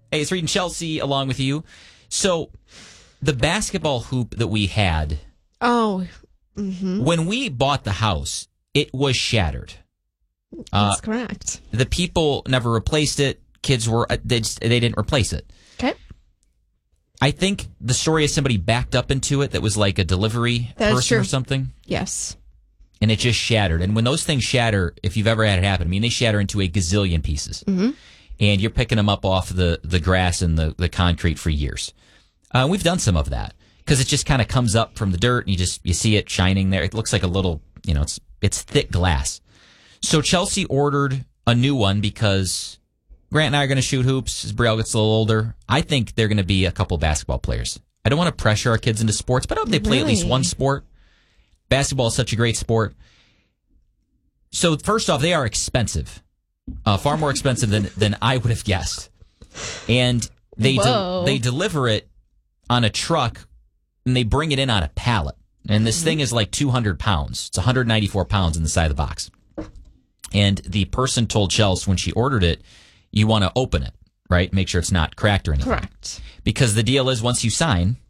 Hey, it's Reed and Chelsea along with you. So, the basketball hoop that we had, when we bought the house, it was shattered. That's correct. The people never replaced it. Kids they didn't replace it. Okay. I think the story is somebody backed up into it that was like a delivery person or something. Yes. And it just shattered. And when those things shatter, if you've ever had it happen, I mean, they shatter into a gazillion pieces. Mm-hmm. And you're picking them up off the grass and the concrete for years. We've done some of that because it just kind of comes up from the dirt and you see it shining there. It looks like a little, it's thick glass. So Chelsea ordered a new one because Grant and I are going to shoot hoops as Brielle gets a little older. I think they're going to be a couple basketball players. I don't want to pressure our kids into sports, but I hope they play at least one sport. Basketball is such a great sport. So first off, they are expensive. Far more expensive than I would have guessed. And they deliver it on a truck, and they bring it in on a pallet. And this thing is like 200 pounds. It's 194 pounds in the side of the box. And the person told Chelsea when she ordered it, you want to open it, right? Make sure it's not cracked or anything. Correct. Because the deal is once you sign,